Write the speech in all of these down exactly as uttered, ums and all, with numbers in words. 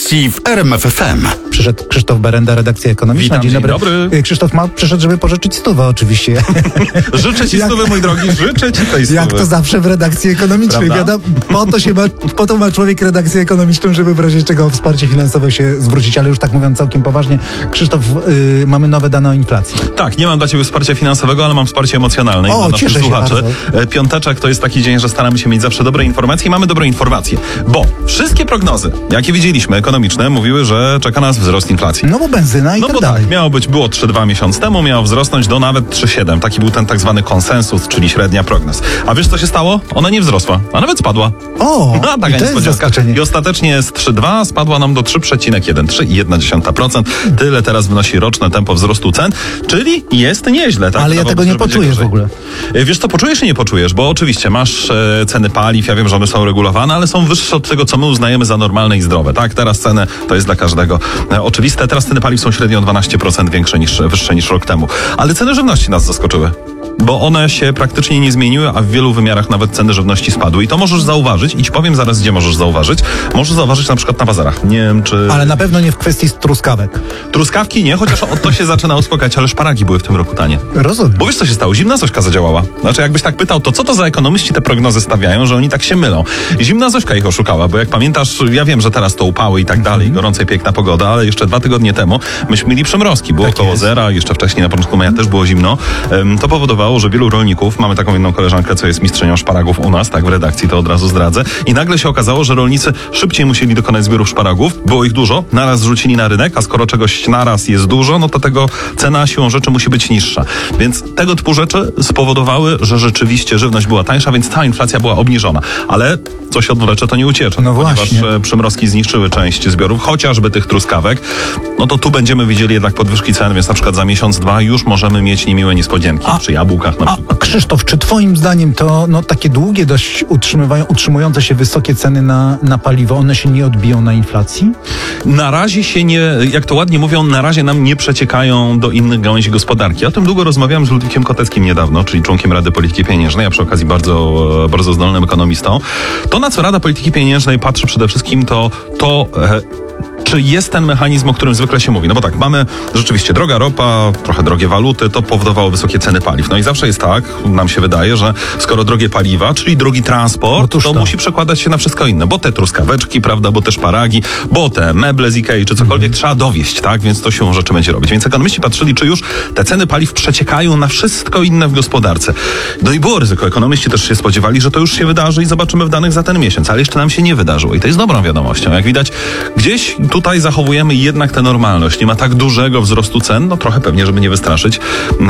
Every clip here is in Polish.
informacji w R M F F M. Przyszedł Krzysztof Berenda, redakcja ekonomiczna. Witam, dzień, dzień dobry. dobry. Krzysztof ma, przyszedł, żeby pożyczyć stówę oczywiście. Życzę ci stówy, mój drogi, życzę ci tej stówy. Jak to zawsze w redakcji ekonomicznej, Prawda? wiadomo, po to, się ma, po to ma człowiek redakcję ekonomiczną, żeby w razie czego o wsparcie finansowe się zwrócić, ale już tak mówiąc całkiem poważnie, Krzysztof, yy, mamy nowe dane o inflacji. Tak, nie mam dla ciebie wsparcia finansowego, ale mam wsparcie emocjonalne i O, dla naszych cieszę się słuchaczy. bardzo. Piąteczek to jest taki dzień, że staramy się mieć zawsze dobre informacje i mamy dobre informacje, bo wszystkie prognozy, jakie widzieliśmy, ekonomiczne, mówiły, że czeka nas wzrost inflacji. No bo benzyna i No tak bo dalej. tak, miało być, było trzy dwa miesiąc temu, miało wzrosnąć do nawet trzy siedem. Taki był ten tak zwany konsensus, czyli średnia prognoz. A wiesz co się stało? Ona nie wzrosła, a nawet spadła. O, No, taka i to jest niespodzianka. zaskoczenie. I ostatecznie z trzy dwa spadła nam do trzy przecinek jeden trzy i jedna dziesiąta procent. Tyle teraz wynosi roczne tempo wzrostu cen, czyli jest nieźle. Tak? Ale ja Wydawałoby tego się, nie że będzie poczuję w gorzej. ogóle. E, Wiesz co, poczujesz i nie poczujesz, bo oczywiście masz e, ceny paliw, ja wiem, że one są regulowane, ale są wyższe od tego, co my uznajemy za normalne i zdrowe. Tak, teraz ceny to jest dla każdego e, oczywiste. Teraz ceny paliw są średnio o dwanaście procent większe niż, wyższe niż rok temu. Ale ceny żywności nas zaskoczyły. Bo one się praktycznie nie zmieniły, a w wielu wymiarach nawet ceny żywności spadły. I to możesz zauważyć i ci powiem zaraz, gdzie możesz zauważyć. Możesz zauważyć na przykład na bazarach. Nie wiem, czy... Ale na pewno nie w kwestii truskawek. Truskawki nie, chociaż o to się zaczyna uspokajać, ale szparagi były w tym roku tanie. Rozumiem. Bo wiesz, co się stało? Zimna Zośka zadziałała. Znaczy, jakbyś tak pytał, to co to za ekonomiści te prognozy stawiają, że oni tak się mylą? Zimna Zośka ich oszukała, bo jak pamiętasz, ja wiem, że teraz to upały i tak dalej, gorąca i piękna pogoda, ale jeszcze dwa tygodnie temu myśmy mieli przymrozki. Było Tak koło jest. zera, jeszcze wcześniej na początku maja też było zimno. Ym, To powodowało, że wielu rolników, mamy taką jedną koleżankę, co jest mistrzynią szparagów u nas, tak w redakcji, to od razu zdradzę, i nagle się okazało, że rolnicy szybciej musieli dokonać zbiorów szparagów, było ich dużo, naraz zrzucili na rynek, a skoro czegoś naraz jest dużo, no to tego cena siłą rzeczy musi być niższa. Więc tego typu rzeczy spowodowały, że rzeczywiście żywność była tańsza, więc ta inflacja była obniżona. Ale co się odwlecze, to nie uciecze. No ponieważ właśnie. e, przymrozki zniszczyły część zbiorów, chociażby tych truskawek, no to tu będziemy widzieli jednak podwyżki cen, więc na przykład za miesiąc, dwa już możemy mieć niemiłe niespodzianki A- przy jabłkach na A przykład. Krzysztof, czy twoim zdaniem to no, takie długie, dość utrzymywają, utrzymujące się wysokie ceny na, na paliwo, one się nie odbiją na inflacji? Na razie się nie, jak to ładnie mówią, na razie nam nie przeciekają do innych gałęzi gospodarki. O tym długo rozmawiałem z Ludwikiem Koteckim niedawno, czyli członkiem Rady Polityki Pieniężnej, a przy okazji bardzo, bardzo zdolnym ekonomistą. To, na co Rada Polityki Pieniężnej patrzy przede wszystkim, to to... E, czy jest ten mechanizm, o którym zwykle się mówi? No bo tak, mamy rzeczywiście droga ropa, trochę drogie waluty, to powodowało wysokie ceny paliw. No i zawsze jest tak, nam się wydaje, że skoro drogie paliwa, czyli drogi transport, Otóż to to. musi przekładać się na wszystko inne. Bo te truskaweczki, prawda, bo te szparagi, bo te meble z Ikei, czy cokolwiek trzeba dowieść, tak? Więc to się rzeczy będzie robić. Więc ekonomiści patrzyli, czy już te ceny paliw przeciekają na wszystko inne w gospodarce. No i było ryzyko. Ekonomiści też się spodziewali, że to już się wydarzy i zobaczymy w danych za ten miesiąc, ale jeszcze nam się nie wydarzyło. I to jest dobrą wiadomością. Jak widać, gdzieś tutaj zachowujemy jednak tę normalność. Nie ma tak dużego wzrostu cen, no trochę pewnie, żeby nie wystraszyć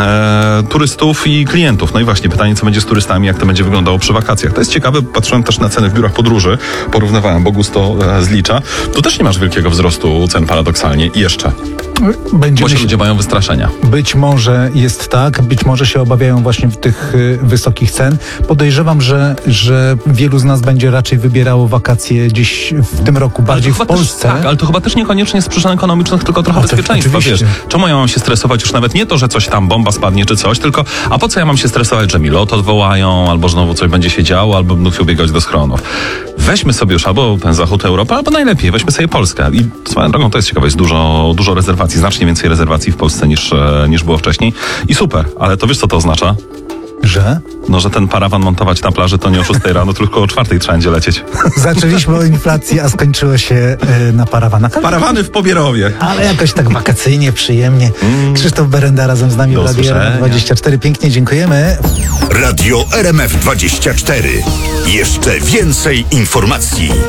e, turystów i klientów. No i właśnie pytanie, co będzie z turystami, jak to będzie wyglądało przy wakacjach. To jest ciekawe, patrzyłem też na ceny w biurach podróży, porównywałem, bo Gusto e, zlicza. Tu też nie masz wielkiego wzrostu cen paradoksalnie i jeszcze, bo Będziemy się się, ludzie mają wystraszenia. być może jest tak, być może się obawiają właśnie w tych y, wysokich cen. Podejrzewam, że, że wielu z nas będzie raczej wybierało wakacje gdzieś w tym roku, bardziej w chyba Polsce. Też, tak, ale to chyba też niekoniecznie z przyczyn ekonomicznych, tylko trochę O, to bezpieczeństwa, wiesz. oczywiście. Czemu ja mam się stresować już nawet nie to, że coś tam, bomba spadnie czy coś, tylko a po co ja mam się stresować, że mi lot odwołają, albo znowu coś będzie się działo, albo będę musiał biegać do schronów. Weźmy sobie już albo ten zachód Europy, albo najlepiej, weźmy sobie Polskę. I swoją drogą to jest ciekawe, jest dużo, dużo rezerwacji, znacznie więcej rezerwacji w Polsce niż, e, niż było wcześniej. I super, ale to wiesz, co to oznacza? Że? No, że ten parawan montować na plaży to nie o szóstej rano, tylko o czwartej trzeba będzie lecieć. Zaczęliśmy o inflacji, a skończyło się y, na parawanach. Ale, Parawany w Pobierowie. ale jakoś tak wakacyjnie, przyjemnie. Krzysztof Berenda razem z nami Do w Radiu usłyszenia. dwadzieścia cztery. Pięknie dziękujemy. Radio R M F dwadzieścia cztery. Jeszcze więcej informacji.